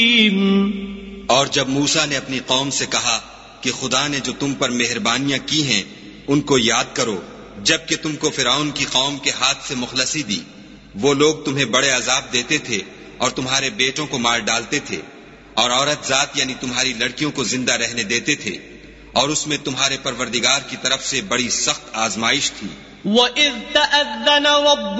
और जब मूसा ने अपनी कौम से कहा कि खुदा ने जो तुम पर मेहरबानियां की हैं उनको याद करो, जबकि तुमको फिरौन की कौम के हाथ से मुखलसी दी। वो लोग तुम्हें बड़े अजाब देते थे और तुम्हारे बेटों को मार डालते थे और औरत जात यानी तुम्हारी लड़कियों को जिंदा रहने देते थे, और उसमें तुम्हारे परवरदिगार की तरफ से बड़ी सख्त आजमाइश थी।